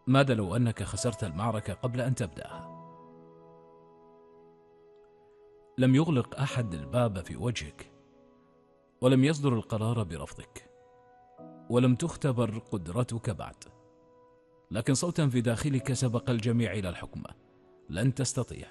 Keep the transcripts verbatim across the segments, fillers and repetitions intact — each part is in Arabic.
ماذا لو أنك خسرت المعركة قبل أن تبدأها؟ لم يغلق أحد الباب في وجهك، ولم يصدر القرار برفضك، ولم تختبر قدرتك بعد، لكن صوتا في داخلك سبق الجميع إلى الحكم: لن تستطيع.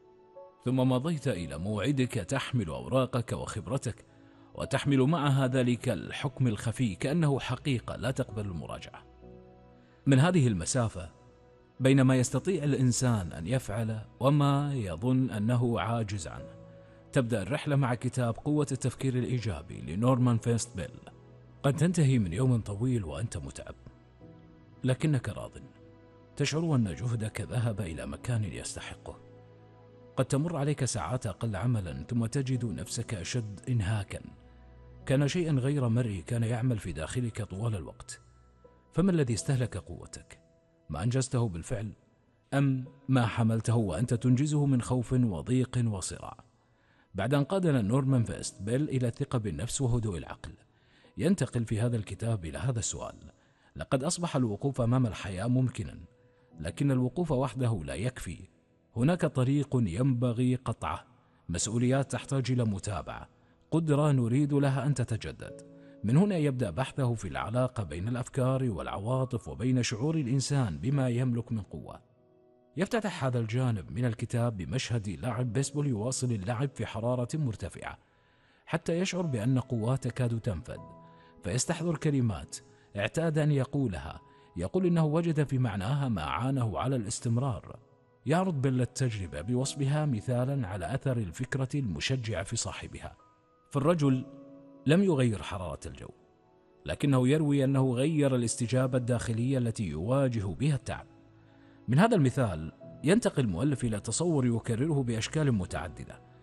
ثم مضيت إلى موعدك تحمل أوراقك وخبرتك، وتحمل معها ذلك الحكم الخفي كأنه حقيقة لا تقبل المراجعة. من هذه المسافة بين ما يستطيع الإنسان أن يفعل وما يظن أنه عاجز عنه، تبدأ الرحلة مع كتاب قوة التفكير الإيجابي لنورمان فيست بيل. قد تنتهي من يوم طويل وأنت متعب، لكنك راض، تشعر أن جهدك ذهب إلى مكان يستحقه. قد تمر عليك ساعات أقل عملا ثم تجد نفسك أشد إنهاكا، كان شيئا غير مرئي كان يعمل في داخلك طوال الوقت. فما الذي استهلك قوتك؟ ما أنجزته بالفعل، أم ما حملته وأنت تنجزه من خوف وضيق وصراع؟ بعد أن قادنا نورمان فيست بيل إلى الثقة بالنفس وهدوء العقل، ينتقل في هذا الكتاب إلى هذا السؤال: لقد أصبح الوقوف أمام الحياة ممكنا، لكن الوقوف وحده لا يكفي. هناك طريق ينبغي قطعه، مسؤوليات تحتاج إلى متابعة، قدرة نريد لها أن تتجدد. من هنا يبدأ بحثه في العلاقة بين الأفكار والعواطف وبين شعور الإنسان بما يملك من قوة. يفتتح هذا الجانب من الكتاب بمشهد لاعب بيسبول يواصل اللعب في حرارة مرتفعة حتى يشعر بأن قواه تكاد تنفذ، فيستحضر كلمات اعتاد أن يقولها، يقول إنه وجد في معناها ما عانه على الاستمرار. يعرض بيل التجربة بوصفها مثالا على أثر الفكرة المشجعة في صاحبها. فالرجل لم يغير حرارة الجو، لكنه يروي أنه غير الاستجابة الداخلية التي يواجه بها التعب. من هذا المثال ينتقل المؤلف إلى تصور يكرره بأشكال متعددة